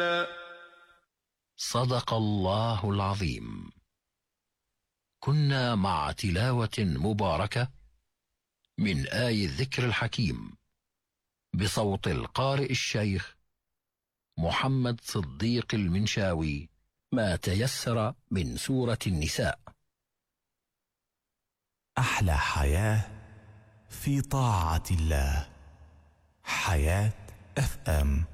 قليلا. صدق الله العظيم. كنا مع تلاوة مباركة من آي الذكر الحكيم بصوت القارئ الشيخ محمد صديق المنشاوي، ما تيسر من سورة النساء. أحلى حياة في طاعة الله. حياة FM.